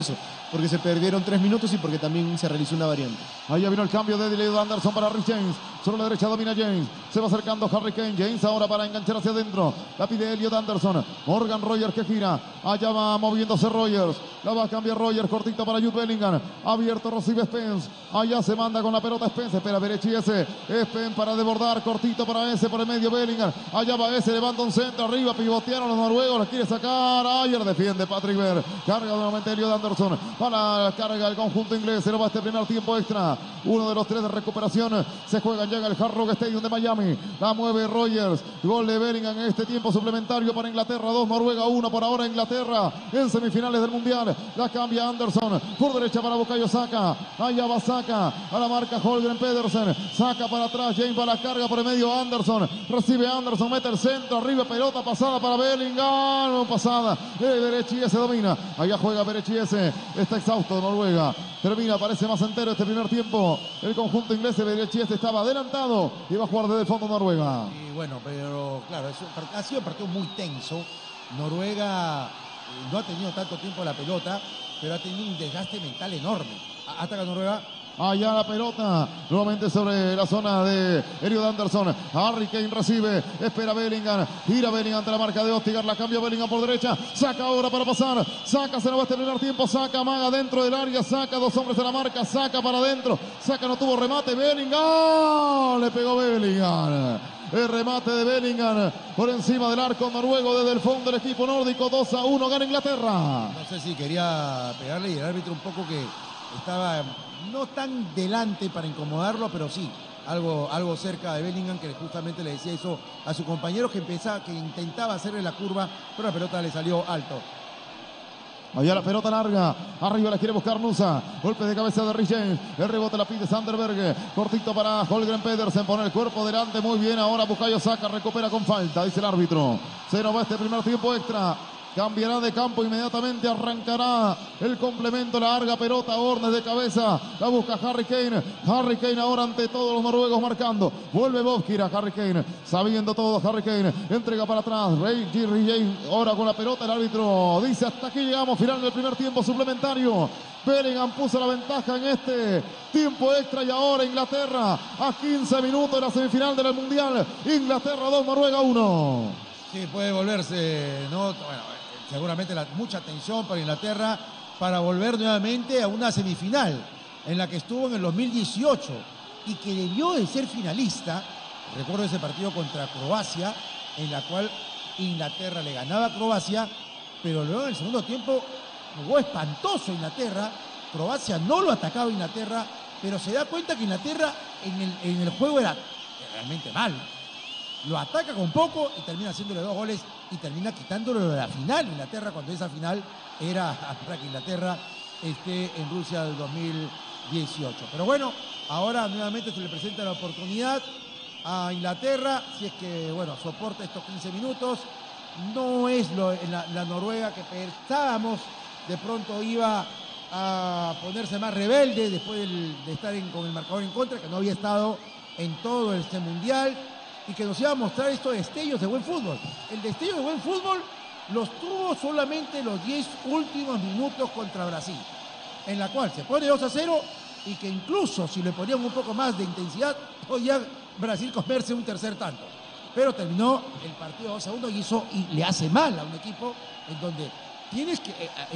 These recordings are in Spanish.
porque se perdieron 3 minutos y porque también se realizó una variante. Ahí ya vino el cambio de Elliot Anderson para Rhys James. Sobre la derecha domina James. Se va acercando Harry Kane. James ahora para enganchar hacia adentro. La pide Elliot Anderson. Morgan Rogers que gira. Allá va moviéndose Rogers. La va a cambiar Rogers. Cortito para Jude Bellingham. Abierto recibe Spence. Allá se manda con la pelota Spence. Espera Berechi ese. Spence para desbordar. Cortito para ese por el medio Bellingham. Allá va ese. Levanta un centro arriba. Pivotearon los noruegos. La quiere sacar. Ayer defiende Patrick Berg. Carga nuevamente Elliot Anderson. Para carga el conjunto inglés. Se lo va este primer tiempo extra. Uno de los 3 de recuperación. Se juega, llega el Hard Rock Stadium de Miami. La mueve Rogers. Gol de Bellingham en este tiempo suplementario para Inglaterra. 2 Noruega, 1 por ahora Inglaterra. En semifinales del Mundial. La cambia Anderson. Por derecha para Bukayo Saka. Allá va Saka. A la marca Holgren Pedersen. Saca para atrás. James va a la carga por el medio Anderson. Recibe Anderson. Mete el centro. Arriba pelota pasada para Bellingham. No pasada. Berechi se domina. Allá juega Berechi ese. Está exhausto Noruega. Termina, parece más entero este primer tiempo. El conjunto inglés de Berechi estaba adelantado y va a jugar desde el fondo Noruega. Y bueno, pero claro, ha sido un partido muy tenso. Noruega no ha tenido tanto tiempo la pelota, pero ha tenido un desgaste mental enorme. Ataca Noruega. Allá la pelota, nuevamente sobre la zona de Elliot Anderson. Harry Kane recibe, espera Bellingham, gira Bellingham ante la marca de Ostigar, la cambia Bellingham por derecha, saca ahora para pasar, saca, se nos va a terminar tiempo, saca, amaga dentro del área, saca, 2 hombres a la marca, saca para adentro, saca, no tuvo remate, Bellingham, le pegó Bellingham. El remate de Bellingham por encima del arco noruego desde el fondo del equipo nórdico. 2-1, gana Inglaterra. No sé si quería pegarle y el árbitro un poco que estaba no tan delante para incomodarlo, pero sí, algo cerca de Bellingham, que justamente le decía eso a su compañero, que intentaba hacerle la curva, pero la pelota le salió alto. Allá la pelota larga, arriba la quiere buscar Nusa, golpe de cabeza de Rhys James, el rebote la pide Sanderberg, cortito para Holgren Pedersen, pone el cuerpo delante, muy bien, ahora Bukayo Saka recupera con falta, dice el árbitro, se nos va este primer tiempo extra. Cambiará de campo inmediatamente, arrancará el complemento, la larga pelota, Hornes de cabeza, la busca Harry Kane ahora ante todos los noruegos marcando, vuelve Bofkir a Harry Kane, sabiendo todo Harry Kane, entrega para atrás, Rhys James ahora con la pelota, el árbitro dice hasta aquí llegamos, final del primer tiempo suplementario. Bellingham puso la ventaja en este tiempo extra y ahora Inglaterra a 15 minutos de la semifinal del Mundial, Inglaterra 2, Noruega 1. Sí, puede volverse, ¿no? Bueno, seguramente mucha atención para Inglaterra para volver nuevamente a una semifinal en la que estuvo en el 2018 y que debió de ser finalista. Recuerdo ese partido contra Croacia, en la cual Inglaterra le ganaba a Croacia, pero luego en el segundo tiempo jugó espantoso Inglaterra. Croacia no lo atacaba a Inglaterra, pero se da cuenta que Inglaterra en el juego era realmente mal. Lo ataca con poco y termina haciéndole 2 goles y termina quitándolo de la final. Inglaterra, cuando esa final era para que Inglaterra esté en Rusia del 2018. Pero bueno, ahora nuevamente se le presenta la oportunidad a Inglaterra, si es que, bueno, soporta estos 15 minutos. No es la Noruega que pensábamos, de pronto iba a ponerse más rebelde después de estar con el marcador en contra, que no había estado en todo este mundial, y que nos iba a mostrar estos destellos de buen fútbol. El destello de buen fútbol los tuvo solamente los 10 últimos minutos contra Brasil, en la cual se pone 2-0 y que incluso si le ponían un poco más de intensidad, podía Brasil comerse un tercer tanto. Pero terminó el partido 2-1 y le hace mal a un equipo en donde tienes que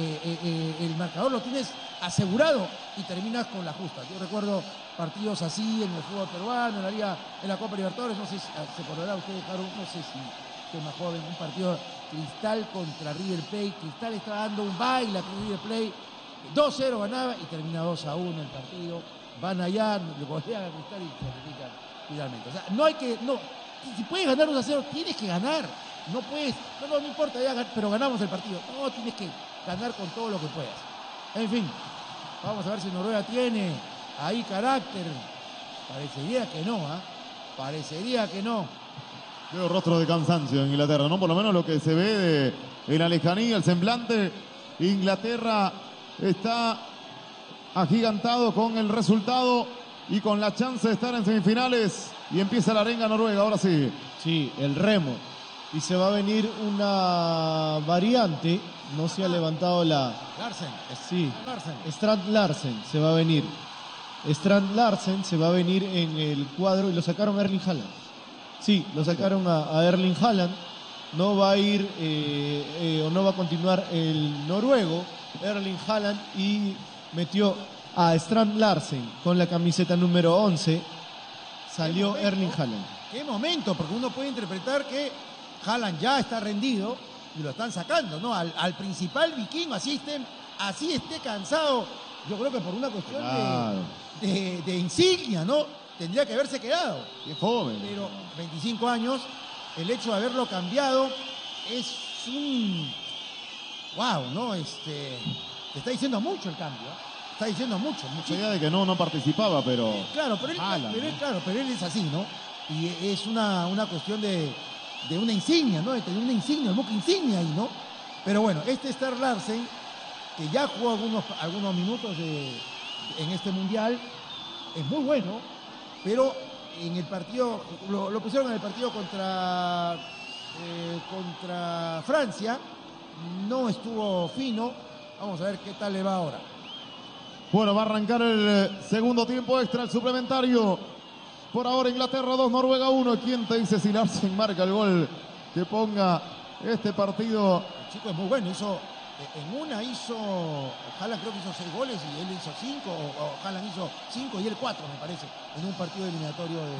el marcador lo tienes asegurado y terminas con la justa. Yo recuerdo partidos así en el fútbol peruano, en la Copa Libertadores, no sé si se acordará usted, Harold, no sé si usted es más joven, un partido Cristal contra River Plate. Cristal está dando un baile a River Plate, 2-0 ganaba y termina 2-1 el partido. Van allá, le golean a Cristal y se repiten finalmente. O sea, no hay que, no, si puedes ganar 2-0, tienes que ganar. No puedes, no importa, ya, pero ganamos el partido. No, tienes que ganar con todo lo que puedas. En fin, vamos a ver si Noruega tiene ahí carácter. Parecería que no, parecería que no. Veo rostro de cansancio en Inglaterra, ¿no? Por lo menos lo que se ve en la lejanía, el semblante. Inglaterra está agigantado con el resultado y con la chance de estar en semifinales. Y empieza la arenga Noruega, ahora sí. Sí, el remo. Y se va a venir una variante No se ha levantado la... Larsen. Sí, Larsen. Strand Larsen se va a venir. Strand Larsen se va a venir en el cuadro y lo sacaron a Erling Haaland. Sí, lo sacaron a Erling Haaland. No va a ir o no va a continuar el noruego Erling Haaland y metió a Strand Larsen con la camiseta número 11. Salió Erling Haaland. ¿Qué momento? Porque uno puede interpretar que Haaland ya está rendido y lo están sacando, ¿no? Al principal vikingo, así esté cansado, yo creo que por una cuestión de insignia, ¿no? Tendría que haberse quedado. Qué joven. Pero 25 años, el hecho de haberlo cambiado es un... ¡Wow! ¿No? Te está diciendo mucho el cambio. Está diciendo mucho. Mucha idea de que no participaba, pero... Claro, pero él es así, ¿no? Y es una cuestión de una insignia, ¿no? De tener una insignia, el buque insignia ahí, ¿no? Pero bueno, Strand Larsen, que ya jugó algunos minutos en este mundial, es muy bueno, pero en el partido, lo pusieron en el partido contra Francia, no estuvo fino. Vamos a ver qué tal le va ahora. Bueno, va a arrancar el segundo tiempo extra, el suplementario. Por ahora Inglaterra 2, Noruega 1. ¿Quién te dice si Larsen marca el gol que ponga este partido? El chico es muy bueno, Haaland creo que hizo 6 goles y él hizo 5, o Haaland hizo 5 y él 4, me parece, en un partido eliminatorio de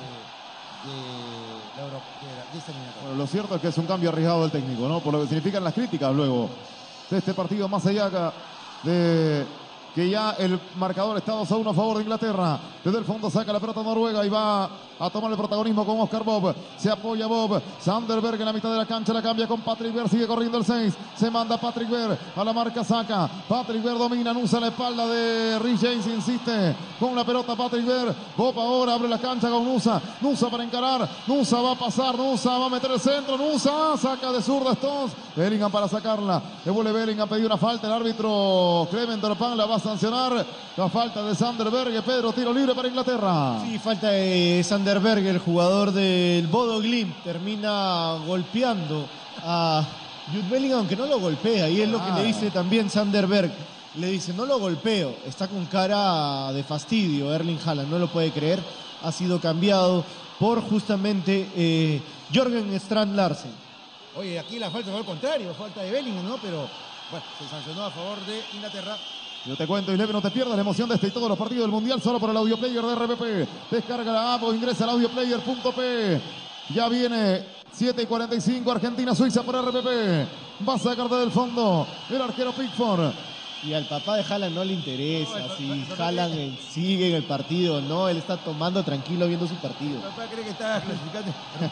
esta eliminatoria. Bueno, lo cierto es que es un cambio arriesgado del técnico, ¿no? Por lo que significan las críticas luego de este partido, más allá de que ya el marcador está 2-1 a favor de Inglaterra. Desde el fondo saca la pelota Noruega y va a tomar el protagonismo con Oscar Bob. Se apoya Bob. Sander Berge en la mitad de la cancha, la cambia con Patrick Berg. Sigue corriendo el 6. Se manda Patrick Berg a la marca, saca. Patrick Berg domina, Nusa la espalda de Rhys James, insiste con la pelota Patrick Berg. Bob ahora abre la cancha con Nusa. Nusa para encarar. Nusa va a pasar. Nusa va a meter el centro. Nusa saca de zurda Stones. Bellingham para sacarla. Devuelve Bellingham, pedido una falta. El árbitro Clement Turpin la va a sancionar. La falta de Sander Berge. Pedro, tiro libre para Inglaterra. Sí, falta de Sander Berge, el jugador del Bodo Glimt. Termina golpeando a Jude Bellingham, aunque no lo golpea. Y es lo que le dice también Sander Berge. Le dice, no lo golpeo. Está con cara de fastidio Erling Haaland. No lo puede creer. Ha sido cambiado por justamente Jørgen Strand Larsen. Oye, aquí la falta fue al contrario. Falta de Bellingham, ¿no? Pero bueno, se sancionó a favor de Inglaterra. Yo te cuento, y Leve, no te pierdas la emoción de este y todos los partidos del Mundial solo por el audio player de RPP. Descarga la app o ingresa al audioplayer.p. Ya viene 7:45, Argentina-Suiza por RPP. Va a sacar desde el fondo el arquero Pickford. Y al papá de Haaland no le interesa si Haaland sigue en el partido o no. Él está tomando tranquilo viendo su partido. El papá cree que está clasificando.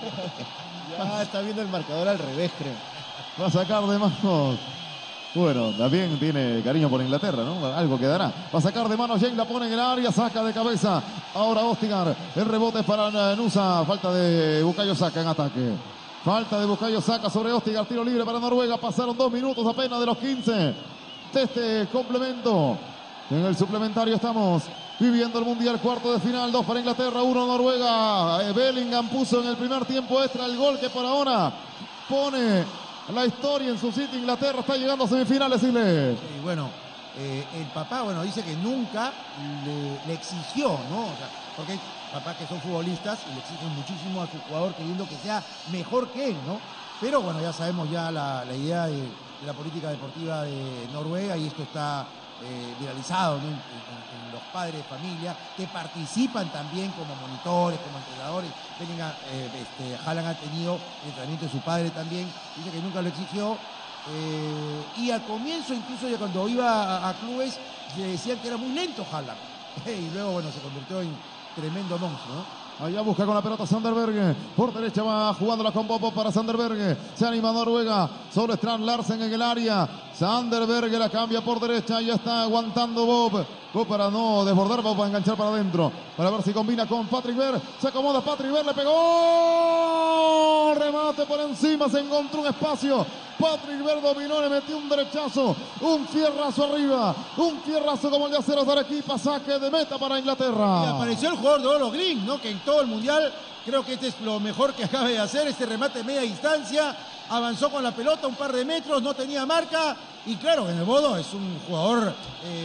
Ya está viendo el marcador al revés, creo. Va a sacar de manos. Bueno, también tiene cariño por Inglaterra, ¿no? Algo quedará. Va a sacar de manos James, la pone en el área, saca de cabeza. Ahora Ostigar. El rebote es para Nusa. Falta de Bukayo Saka en ataque. Falta de Bukayo Saka sobre Ostigar. Tiro libre para Noruega. Pasaron 2 minutos apenas de los 15 de este complemento. En el suplementario estamos viviendo el Mundial, cuarto de final. 2 para Inglaterra, 1 Noruega. Bellingham puso en el primer tiempo extra el gol que por ahora pone la historia en su sitio. Inglaterra está llegando a semifinales, Siles. Sí, bueno, el papá, dice que nunca le exigió, ¿no? O sea, porque hay papás que son futbolistas y le exigen muchísimo a su jugador queriendo que sea mejor que él, ¿no? Pero bueno, ya sabemos ya la idea de la política deportiva de Noruega, y esto está viralizado, ¿no? en los padres de familia que participan también como monitores, como entrenadores. Haaland ha tenido el entrenamiento de su padre también, dice que nunca lo exigió, y al comienzo, incluso ya cuando iba a clubes, le decían que era muy lento Haaland, y luego se convirtió en tremendo monstruo, ¿no? Allá busca con la pelota Sander Berge. Por derecha va jugándola con Bobo para Sander Berge. Se anima Noruega sobre Strand Larsen en el área. Sander Berge la cambia por derecha. Ya está aguantando Bob. Bob para no desbordar. Bob va a enganchar para adentro. Para ver si combina con Patrick Berg. Se acomoda Patrick Berg. Le pegó. Remate por encima. Se encontró un espacio. Patrick Berg dominó. Le metió un derechazo. Un fierrazo arriba. Un fierrazo como el de Aceros de Arequipa. Saque de meta para Inglaterra. Y apareció el jugador de Olo Green, ¿no? Que en todo el mundial creo que este es lo mejor que acaba de hacer. Este remate de media distancia. Avanzó con la pelota un par de metros. No tenía marca. Y claro, en el Bodo es un jugador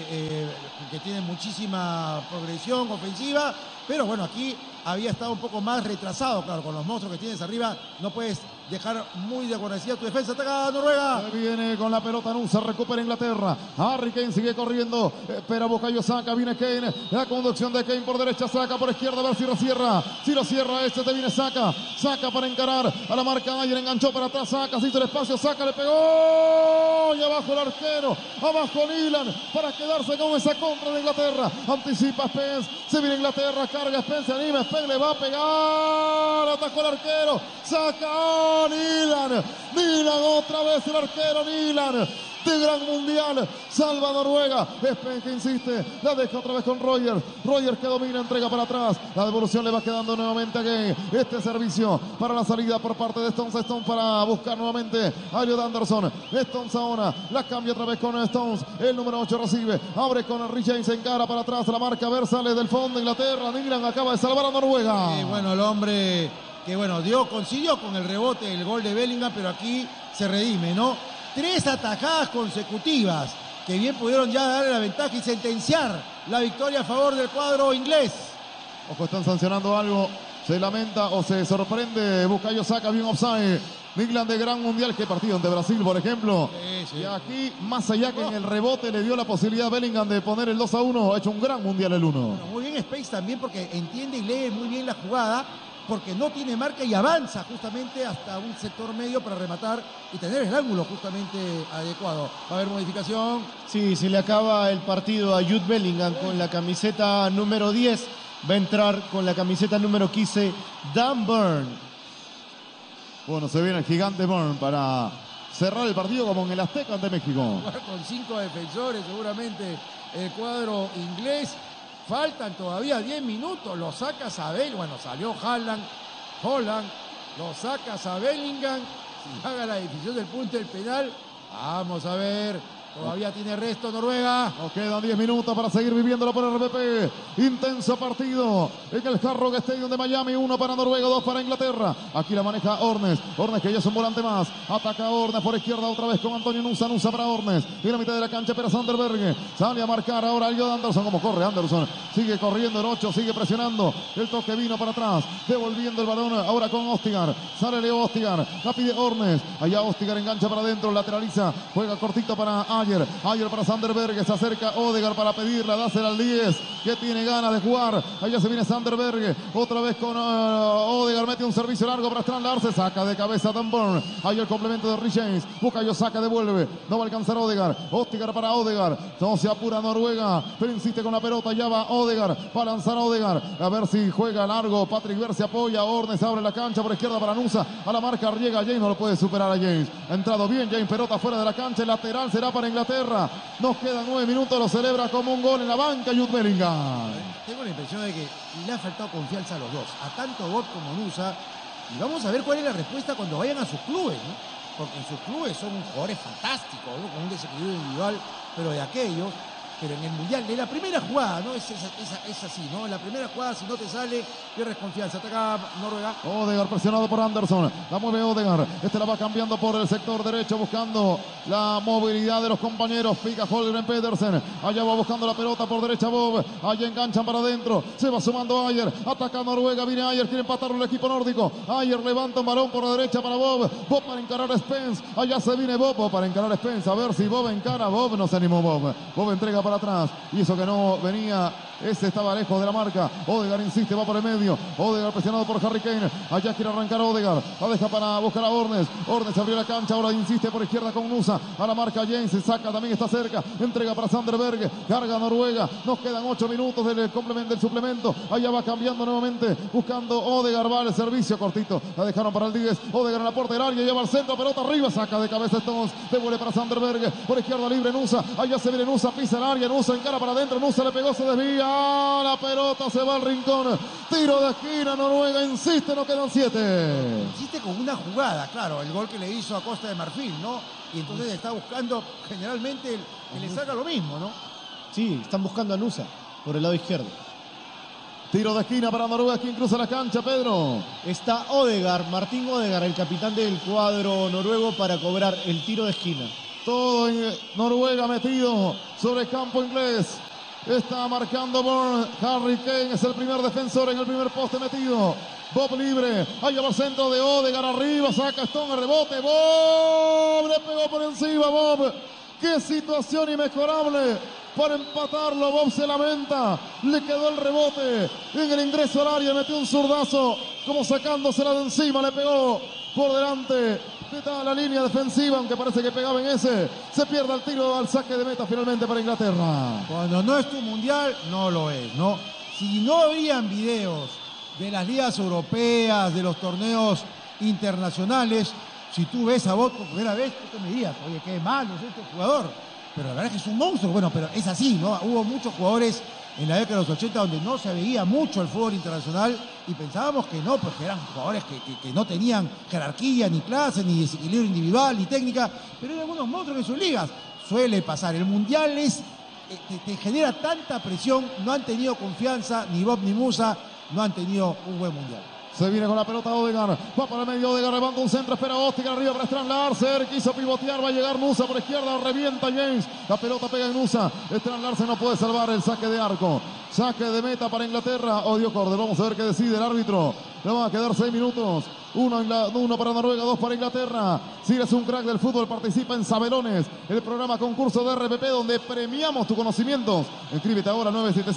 que tiene muchísima progresión ofensiva, pero bueno, aquí había estado un poco más retrasado, claro, con los monstruos que tienes arriba, no puedes dejar muy desguarnecida tu defensa. Ataca Noruega. Se viene con la pelota Nusa, recupera Inglaterra. Harry Kane sigue corriendo, espera Bukayo Saka, viene Kane, la conducción de Kane por derecha, Saka por izquierda, a ver si lo cierra. Si lo cierra este, te viene Saka. Saka para encarar a la marca Ayer, enganchó para atrás, Saka, se hizo el espacio, Saka le pegó. Y abajo el arquero, abajo Nilan, para quedarse con esa contra de Inglaterra. Anticipa Spence, se viene Inglaterra, carga Spence, se anima, Spence le va a pegar. Atacó el arquero, Saka. Nilan otra vez el arquero Nilan de gran mundial, salva a Noruega. Spence que insiste, la deja otra vez con Rogers que domina, entrega para atrás, la devolución le va quedando nuevamente a Gay. Este servicio para la salida por parte de Stones para buscar nuevamente a Elliot Anderson. Stones ahora la cambia otra vez con Stones, el número 8 recibe, abre con Henry James, encara para atrás, la marca, a ver, sale del fondo Inglaterra. Nilan acaba de salvar a Noruega. Bueno, el hombre que consiguió con el rebote el gol de Bellingham, pero aquí se redime, ¿no? 3 atajadas consecutivas que bien pudieron ya darle la ventaja y sentenciar la victoria a favor del cuadro inglés. Ojo, están sancionando algo, se lamenta o se sorprende Bukayo Saka, bien offside. England de gran mundial, qué partido ante Brasil, por ejemplo. Sí. Y aquí, más allá que en el rebote le dio la posibilidad a Bellingham de poner el 2-1, ha hecho un gran mundial el 1. Bueno, muy bien Space también porque entiende y lee muy bien la jugada, porque no tiene marca y avanza justamente hasta un sector medio para rematar y tener el ángulo justamente adecuado. Va a haber modificación. Sí, se le acaba el partido a Jude Bellingham con la camiseta número 10. Va a entrar con la camiseta número 15 Dan Burn. Bueno, se viene el gigante Burn para cerrar el partido como en el Azteca ante México. Jugar con 5 defensores seguramente el cuadro inglés. Faltan todavía 10 minutos, lo saca Sabel, bueno, salió Holland, lo saca a Bellingham, si haga la decisión del punto del penal, vamos a ver, todavía tiene resto Noruega. Nos quedan 10 minutos para seguir viviéndolo por RPP. Intenso partido en el Hard Rock Stadium de Miami. 1 para Noruega, 2 para Inglaterra. Aquí la maneja Ornes que ya es un volante más. Ataca Ornes por izquierda otra vez con Antonio Nusa para Ornes. En la mitad de la cancha para Sanderberg. Sale a marcar ahora Elliot Anderson. Como corre Anderson. Sigue corriendo el 8, sigue presionando. El toque vino para atrás. Devolviendo el balón ahora con Ostigar. Sale Leo Ostigar. La pide Ornes. Allá Ostigar engancha para adentro. Lateraliza. Juega cortito para Ayer para Sanderberg, se acerca Odegaard para pedirla, dásela al 10, que tiene ganas de jugar. Allá se viene Sanderberg, otra vez con Odegaard, mete un servicio largo para Strand Larsen, saca de cabeza Dan Burn. Ahí el complemento de Rich James, Bukayo Saka devuelve, no va a alcanzar Odegaard. Ostigar para Odegaard, no se apura Noruega, pero insiste con la pelota, ya va Odegaard, para lanzar Odegaard, a ver si juega largo. Patrick Ver se apoya, Ornes abre la cancha por izquierda para Nusa, a la marca llega James, no lo puede superar a James. Ha entrado bien James, pelota fuera de la cancha, el lateral será para Inglaterra. Nos quedan 9 minutos, lo celebra como un gol en la banca Jude Bellingham. Tengo la impresión de que le ha faltado confianza a los dos, a tanto Bob como Nusa, y vamos a ver cuál es la respuesta cuando vayan a sus clubes, ¿no? Porque en sus clubes son jugadores fantásticos, ¿no? Con un desequilibrio individual, pero de aquellos. Pero en el Mundial, de la primera jugada, ¿no? Es así, ¿no? En la primera jugada, si no te sale, pierdes confianza. Ataca Noruega. Odegaard presionado por Anderson. La mueve Odegaard. La va cambiando por el sector derecho, buscando la movilidad de los compañeros. Pica Holgren Pedersen. Allá va buscando la pelota por derecha Bob. Allá enganchan para adentro. Se va sumando Ayer. Ataca Noruega. Viene Ayer. Quiere empatarlo el equipo nórdico. Ayer levanta un balón por la derecha para Bob. Bob para encarar a Spence. Allá se viene Bob para encarar a Spence. A ver si Bob encara. Bob no se animó Bob. Bob entrega para atrás, y eso que no venía, ese estaba lejos de la marca. Odegaard insiste, va por el medio. Odegaard presionado por Harry Kane. Allá quiere arrancar Odegaard, la deja para buscar a Ornes abrió la cancha, ahora insiste por izquierda con Nusa, a la marca James, se saca, también está cerca, entrega para Sanderberg, carga Noruega. Nos quedan 8 minutos del complemento, del suplemento. Allá va cambiando nuevamente, buscando Odegaard, va el servicio cortito, la dejaron para el 10. Odegaard en la puerta del área, lleva al centro, pelota arriba, saca de cabeza Stones, devuelve para Sanderberg, por izquierda libre Nusa, allá se viene Nusa, pisa el área, Nusa encara para adentro, Nusa le pegó, se desvía, la pelota se va al rincón, tiro de esquina, Noruega insiste, no quedan 7. Insiste con una jugada, claro, el gol que le hizo a Costa de Marfil, ¿no? Y entonces está buscando generalmente que le salga lo mismo, ¿no? Sí, están buscando a Nusa por el lado izquierdo. Tiro de esquina para Noruega, quien cruza la cancha, Pedro. Está Odegaard, Martín Odegaard, el capitán del cuadro noruego, para cobrar el tiro de esquina. Todo en Noruega metido sobre el campo inglés. Está marcando Bourne. Harry Kane es el primer defensor en el primer poste metido. Bob libre. Allá va el centro de Odegaard arriba. Saca Stone el rebote. Bob le pegó por encima. Bob. Qué situación inmejorable para empatarlo. Bob se lamenta. Le quedó el rebote en el ingreso al área. Metió un zurdazo como sacándosela de encima. Le pegó por delante de toda la línea defensiva, aunque parece que pegaba en ese. Se pierde el tiro al saque de meta finalmente para Inglaterra. Cuando no es tu mundial, no lo es, ¿no? Si no habrían videos de las ligas europeas, de los torneos internacionales, si tú ves a Bob por primera vez, tú te me dirías, oye, qué malo es este jugador. Pero la verdad es que es un monstruo. Bueno, pero es así, ¿no? Hubo muchos jugadores en la década de los 80 donde no se veía mucho el fútbol internacional y pensábamos que no, porque eran jugadores que no tenían jerarquía, ni clase, ni desequilibrio individual, ni técnica, pero eran unos monstruos en sus ligas. Suele pasar. El mundial te genera tanta presión, no han tenido confianza, ni Bob ni Musa, no han tenido un buen mundial. Se viene con la pelota Odegaard. Va para el medio Odegaard. Levanta un centro. Espera Odegaard arriba para Strand Larsen. Quiso pivotear. Va a llegar Nusa por izquierda. Revienta James. La pelota pega en Nusa. Strand Larsen no puede salvar el saque de arco. Saque de meta para Inglaterra. Odio Corde. Vamos a ver qué decide el árbitro. Le van a quedar 6 minutos. Uno para Noruega, 2 para Inglaterra. Si eres un crack del fútbol, participa en Sabelones, el programa concurso de RPP donde premiamos tus conocimientos. Inscríbete ahora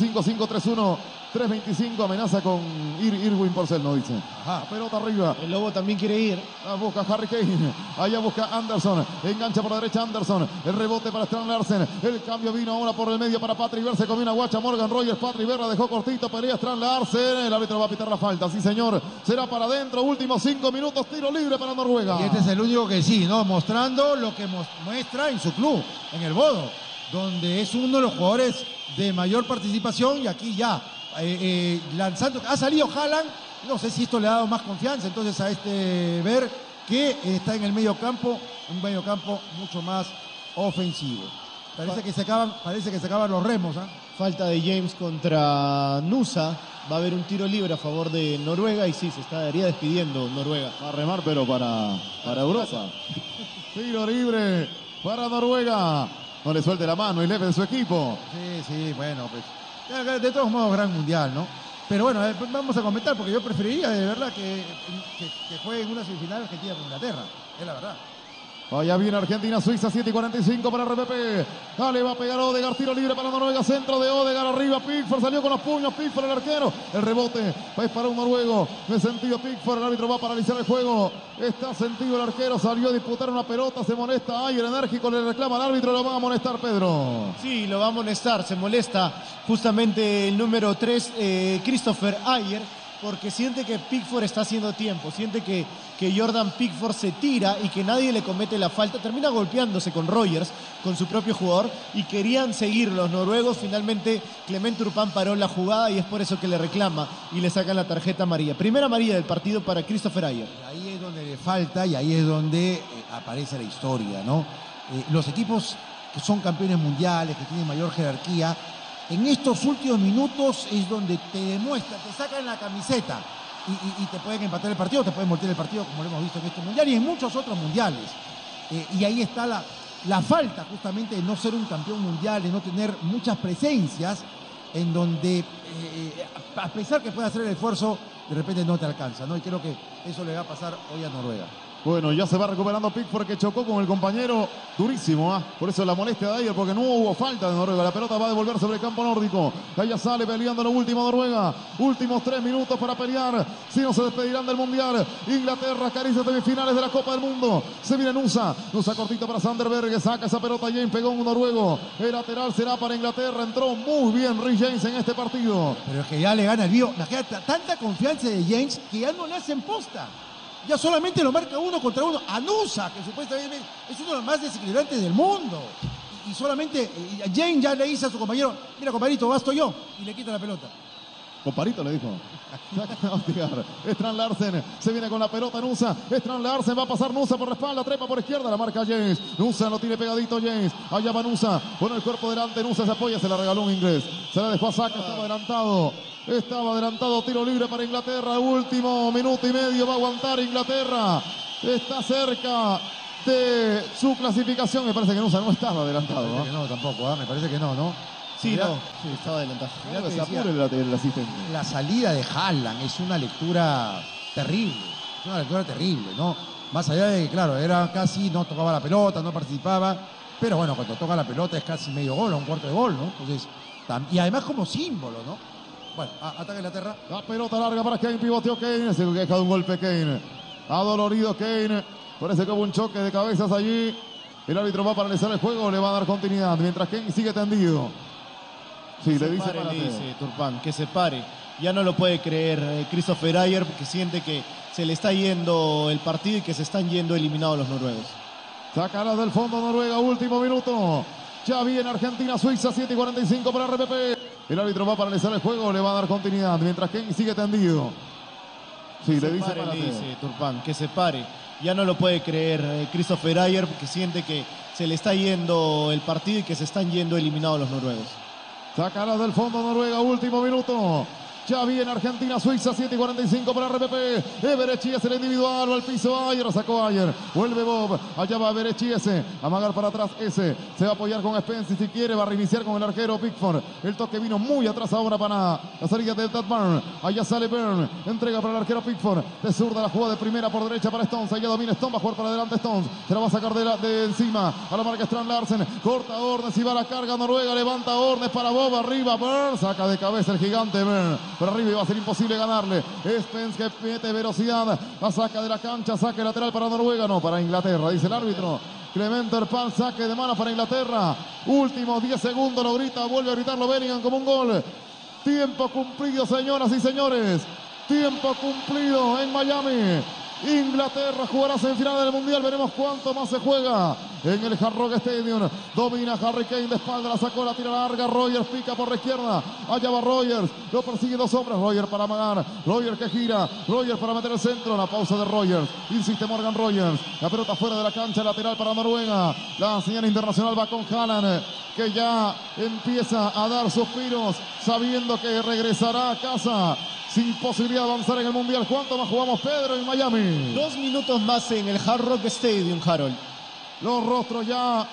975-531-325. Amenaza con Irwin Porcel, no dice. Ajá. Pelota arriba. El Lobo también quiere ir. La busca Harry Kane. Allá busca Anderson. Engancha por la derecha Anderson. El rebote para Strand Larsen. El cambio vino ahora por el medio para Patrick Ver. Se combina Guacha Morgan Rogers. Patrick Ver la dejó cortito. Pelea Strand Larsen. El árbitro va a pitar la falta. Sí, señor. Será para adentro. Últimos 5 minutos. Tiro libre para Noruega. Y este es el único que sí, ¿no? Mostrando lo que muestra en su club, en el Bodo, donde es uno de los jugadores de mayor participación y aquí ya lanzando. Ha salido Haaland. No sé si esto le ha dado más confianza entonces a este Ver, que está en el medio campo, un medio campo mucho más ofensivo. Parece que se acaban los remos, ¿eh? Falta de James contra Nusa. Va a haber un tiro libre a favor de Noruega y sí, se estaría despidiendo Noruega. Va a remar, pero para Europa. Tiro libre para Noruega. No le suelte la mano y leve de su equipo. Sí, bueno, pues de todos modos gran mundial, ¿no? Pero bueno, vamos a comentar, porque yo preferiría de verdad que juegue en una semifinal Argentina con Inglaterra, es la verdad. Allá viene Argentina-Suiza, 7:45 para RPP. Dale, va a pegar Odegaard, tiro libre para Noruega, centro de Odegaard, arriba Pickford, salió con los puños, Pickford el arquero. El rebote es para un noruego, de sentido Pickford, el árbitro va a paralizar el juego. Está sentido el arquero, salió a disputar una pelota, se molesta Ayer, enérgico, le reclama al árbitro, lo van a amonestar, Pedro. Sí, lo va a amonestar, se molesta justamente el número 3, Christopher Ayer, porque siente que Pickford está haciendo tiempo, siente que Jordan Pickford se tira y que nadie le comete la falta, termina golpeándose con Rogers, con su propio jugador, y querían seguir los noruegos. Finalmente Clement Turpin paró la jugada y es por eso que le reclama y le sacan la tarjeta amarilla. Primera amarilla del partido para Christopher Ayer. Ahí es donde le falta y ahí es donde aparece la historia, ¿no? Los equipos que son campeones mundiales, que tienen mayor jerarquía, en estos últimos minutos es donde te demuestran, te sacan la camiseta y te pueden empatar el partido, te pueden voltear el partido, como lo hemos visto en este mundial y en muchos otros mundiales. Y ahí está la falta justamente de no ser un campeón mundial, de no tener muchas presencias en donde, a pesar que pueda hacer el esfuerzo, de repente no te alcanza, ¿no? Y creo que eso le va a pasar hoy a Noruega. Bueno, ya se va recuperando Pickford, que chocó con el compañero durísimo, ¿ah? Por eso la molestia de ayer, porque no hubo falta de Noruega. La pelota va a devolver sobre el campo nórdico. Allá sale peleando lo último Noruega. Últimos 3 minutos para pelear. Si no se despedirán del Mundial. Inglaterra acaricia semifinales de la Copa del Mundo. Se viene Nusa cortito para Sanderberg. Saca esa pelota, James pegó un noruego. El lateral será para Inglaterra. Entró muy bien Rhys James en este partido. Pero es que ya le gana el Bío. Tanta confianza de James que ya no le hacen posta. Ya solamente lo marca uno contra uno. A Nusa, que supuestamente es uno de los más desequilibrantes del mundo. Y solamente James ya le dice a su compañero: mira, compadrito, basto yo. Y le quita la pelota. Comparito, le dijo. Strand Larsen se viene con la pelota. Nusa. Strand Larsen va a pasar Nusa por la espalda. Trepa por izquierda. La marca James. Nusa lo tiene pegadito James. Allá va Nusa. Pone el cuerpo delante. Nusa se apoya. Se la regaló un inglés. Se la dejó a Saka. Estaba adelantado. Tiro libre para Inglaterra. Último minuto y medio. Va a aguantar Inglaterra. Está cerca de su clasificación. Me parece que Nusa no estaba adelantado. Me parece que no, tampoco, me parece que no, ¿no? Sí, Mirá, no, sí, estaba adelantado. mirá que Se decía, apure el asistente. la salida de Haaland es una lectura terrible. Es una lectura terrible, ¿no? Más allá de que, claro, era casi, no tocaba la pelota, no participaba. Pero bueno, cuando toca la pelota es casi medio gol o un cuarto de gol, ¿no? Entonces, y además como símbolo, ¿no? Bueno, ataca Inglaterra. La pelota larga para Kane, pivoteó Kane. Se queja de un golpe Kane. Adolorido Kane. Parece que hubo un choque de cabezas allí. El árbitro va a paralizar el juego, le va a dar continuidad. Mientras Kane sigue tendido. Sí, le dice, le dice Turpán, que se pare. Ya no lo puede creer Christopher Ayer porque siente que se le está yendo el partido y que se están yendo eliminados los noruegos. Sacará del fondo Noruega, último minuto. Ya viene Argentina, Suiza, 7:45 para RPP. El árbitro va a paralizar el juego, le va a dar continuidad. Mientras Kane sigue tendido. Sí, le dice, le dice Turpán, que se pare. Ya no lo puede creer Christopher Ayer porque siente que se le está yendo el partido y que se están yendo eliminados los noruegos. Sacará del fondo Noruega, último minuto. Ya viene Argentina, Suiza, 7:45 para RPP. Everechiese el individual, va al piso Ayer, sacó Ayer. Vuelve Bob, allá va Everechiese. Amagar para atrás ese. Se va a apoyar con Spence si quiere, va a reiniciar con el arquero Pickford. El toque vino muy atrás ahora para la salida de Tad Burn. Allá sale Burn, entrega para el arquero Pickford. De zurda la jugada de primera por derecha para Stones. Allá domina Stones, va a jugar para adelante Stones. Se la va a sacar de encima a la marca Strand Larsen. Corta Ornes y va a la carga Noruega. Levanta Ornes para Bob, arriba Burn. Saca de cabeza el gigante Burn. Por arriba y va a ser imposible ganarle. Spence que mete velocidad. La saca de la cancha. Saque lateral para Noruega. No, para Inglaterra, dice el árbitro. Clement Erpan, saque de mano para Inglaterra. Últimos 10 segundos, lo grita. Vuelve a gritarlo Bellingham como un gol. Tiempo cumplido, señoras y señores. Tiempo cumplido en Miami. Inglaterra jugará semifinal del Mundial. Veremos cuánto más se juega en el Hard Rock Stadium. Domina Harry Kane de espalda. La sacó, la tira larga. Rogers pica por la izquierda. Allá va Rogers. Lo persigue dos hombres. Rogers para amagar. Rogers que gira. Rogers para meter el centro. La pausa de Rogers. Insiste Morgan Rogers. La pelota fuera de la cancha. Lateral para Noruega. La señal internacional va con Haaland, que ya empieza a dar suspiros sabiendo que regresará a casa sin posibilidad de avanzar en el Mundial. ¿Cuánto más jugamos, Pedro, en Miami? 2 minutos más en el Hard Rock Stadium, Harold. Los rostros ya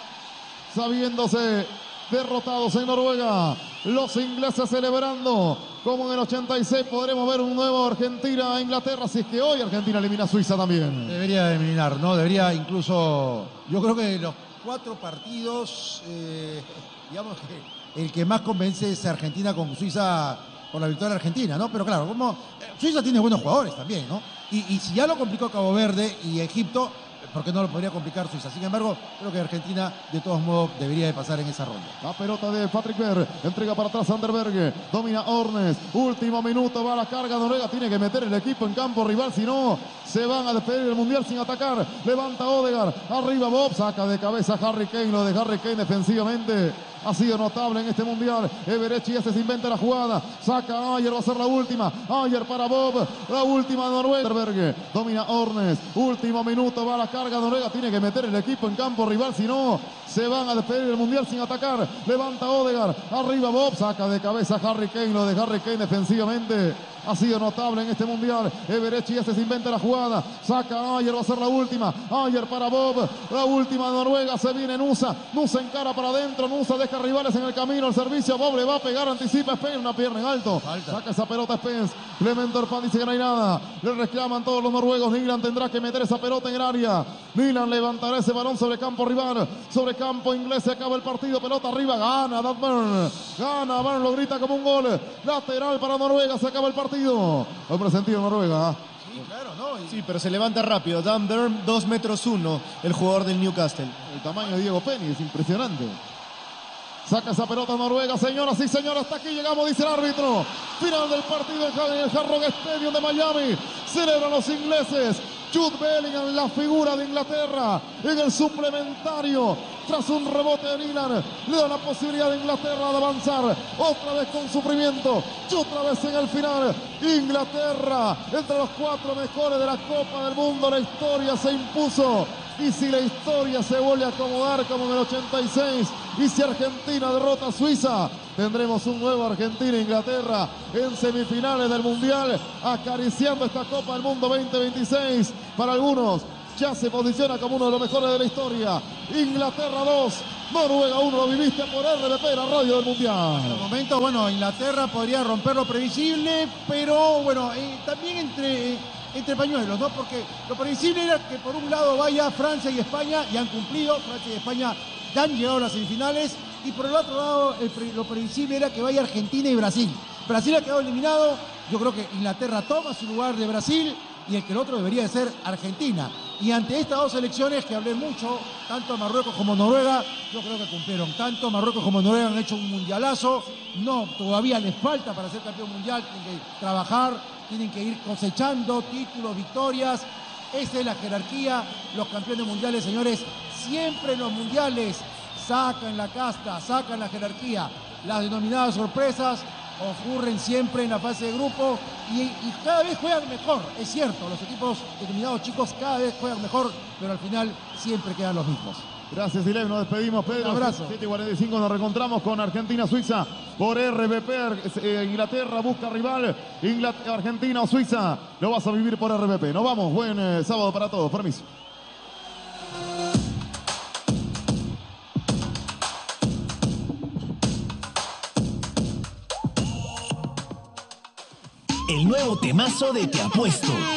sabiéndose derrotados en Noruega. Los ingleses celebrando. Como en el 86 podremos ver un nuevo Argentina-Inglaterra. Si es que hoy Argentina elimina a Suiza también. Debería eliminar, ¿no? Debería incluso... Yo creo que los 4 partidos, digamos que el que más convence es Argentina con Suiza por la victoria argentina, ¿no? Pero claro, como Suiza tiene buenos jugadores también, ¿no? Y si ya lo complicó Cabo Verde y Egipto, ¿por qué no lo podría complicar Suiza? Sin embargo, creo que Argentina, de todos modos, debería de pasar en esa ronda. La pelota de Patrick Berg, entrega para atrás Anderberg, domina Ornes, último minuto, va a la carga Noruega, tiene que meter el equipo en campo rival, si no, se van a despedir del Mundial sin atacar. Levanta Odegaard, arriba Bob, saca de cabeza Harry Kane, lo de Harry Kane defensivamente ha sido notable en este Mundial. Everechiese se inventa la jugada, saca a Ayer, va a ser la última. Ayer para Bob, la última de Noruega. Anderberg, domina Ornes, último minuto, va a la carga Noruega, tiene que meter el equipo en campo rival, si no, se van a despedir del Mundial sin atacar. Levanta Odegaard, arriba Bob, saca de cabeza Harry Kane, lo de Harry Kane defensivamente ha sido notable en este Mundial. Everechiese se inventa la jugada, saca a Ayer, va a ser la última. Ayer para Bob, la última de Noruega, se viene Nusa encara para adentro, Nusa deja rivales en el camino, el servicio, Bob le va a pegar, anticipa Spence, una pierna en alto, saca esa pelota Spence. Clement Erpan dice que no hay nada, le reclaman todos los noruegos. Nyland tendrá que meter esa pelota en el área. Nyland levantará ese balón sobre campo rival, sobre campo inglés. Se acaba el partido, pelota arriba, gana Burn, gana Burn, lo grita como un gol lateral para Noruega. Se acaba el partido. Hombre sentido Noruega. Sí, claro, ¿no? Sí, pero se levanta rápido. Dan Burn, 2 metros 1, el jugador del Newcastle. El tamaño de Diego Penny es impresionante. Saca esa pelota Noruega, señoras y señores, hasta aquí llegamos, dice el árbitro. Final del partido en el Hard Rock Stadium de Miami. Celebran los ingleses. Jude Bellingham, la figura de Inglaterra, en el suplementario, tras un rebote de Nyland, le da la posibilidad a Inglaterra de avanzar, otra vez con sufrimiento, y otra vez en el final. Inglaterra, entre los 4 mejores de la Copa del Mundo, la historia se impuso. Y si la historia se vuelve a acomodar como en el 86, y si Argentina derrota a Suiza, tendremos un nuevo Argentina-Inglaterra en semifinales del Mundial, acariciando esta Copa del Mundo 2026. Para algunos, ya se posiciona como uno de los mejores de la historia. Inglaterra 2, Noruega 1, lo viviste por RBP, la radio del Mundial. En el momento, bueno, Inglaterra podría romper lo previsible, pero bueno, también entre pañuelos, ¿no? Porque lo previsible era que por un lado vaya Francia y España, y han cumplido, Francia y España ya han llegado a las semifinales, y por el otro lado lo previsible era que vaya Argentina y Brasil. Brasil ha quedado eliminado, yo creo que Inglaterra toma su lugar de Brasil, y el otro debería de ser Argentina. Y ante estas dos selecciones que hablé mucho, tanto Marruecos como Noruega, yo creo que cumplieron. Tanto Marruecos como Noruega han hecho un mundialazo. No, todavía les falta para ser campeón mundial. Tienen que trabajar, tienen que ir cosechando títulos, victorias. Esa es la jerarquía. Los campeones mundiales, señores, siempre en los mundiales sacan la casta, sacan la jerarquía. Las denominadas sorpresas ocurren siempre en la fase de grupo y cada vez juegan mejor, es cierto, los equipos denominados chicos cada vez juegan mejor, pero al final siempre quedan los mismos. Gracias, Ilem, nos despedimos, Pedro. Un abrazo. 7:45 nos reencontramos con Argentina-Suiza por RBP. Inglaterra busca rival, Argentina o Suiza, lo vas a vivir por RBP. Nos vamos, buen sábado para todos, permiso. El nuevo temazo de Te Apuesto.